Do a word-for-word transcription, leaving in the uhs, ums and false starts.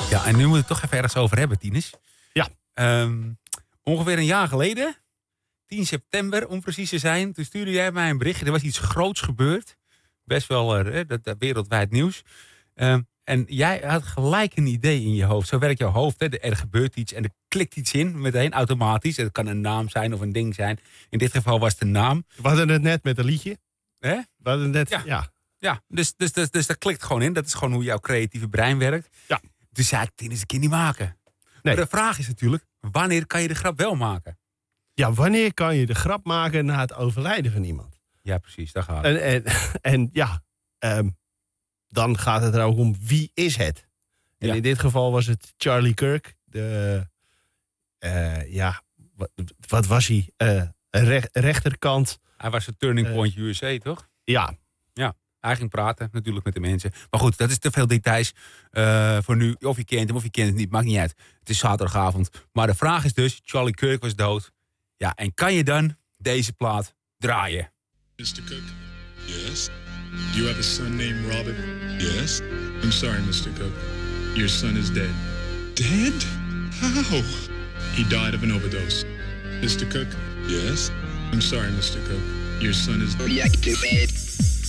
Ja, en nu moet ik het toch even ergens over hebben, Tinus. Ja. Um, ongeveer een jaar geleden, tien september om precies te zijn, toen stuurde jij mij een berichtje. Er was iets groots gebeurd. Best wel uh, dat, dat wereldwijd nieuws. Um, en jij had gelijk een idee in je hoofd. Zo werkt jouw hoofd. Hè? Er gebeurt iets en er klikt iets in meteen automatisch. Het kan een naam zijn of een ding zijn. In dit geval was het een naam. We hadden het net met een liedje. Hè? We hadden het net, ja. ja. Ja, dus, dus, dus, dus dat klikt gewoon in. Dat is gewoon hoe jouw creatieve brein werkt. Ja. Dus zei ik, dit is een keer niet maken. Nee. Maar de vraag is natuurlijk, wanneer kan je de grap wel maken? Ja, wanneer kan je de grap maken na het overlijden van iemand? Ja, precies, daar gaat het. En, en, en ja, um, dan gaat het er ook om wie is het? En ja. in dit geval was het Charlie Kirk. De, uh, ja, wat, wat was hij? Uh, rech, rechterkant. Hij was een Turning Point uh, U S A, toch? Ja. Ja. Hij ging praten natuurlijk met de mensen. Maar goed, dat is te veel details uh, voor nu. Of je kent hem of je kent hem niet, maakt niet uit. Het is zaterdagavond. Maar de vraag is dus, Charlie Kirk was dood. Ja, en kan je dan deze plaat draaien? mister Cook? Yes? Do you have a son named Robin? Yes? I'm sorry, mister Cook. Your son is dead. Dead? How? He died of an overdose. mister Cook? Yes? I'm sorry, mister Cook. Your son is... Reactivate.